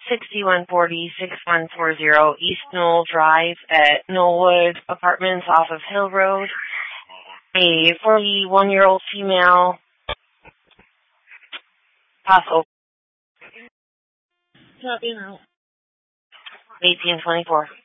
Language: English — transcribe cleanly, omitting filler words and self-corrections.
6140-6140 East Knoll Drive at Knollwood Apartments off of Hill Road. A 41-year-old female, possible. Copy now. 1824.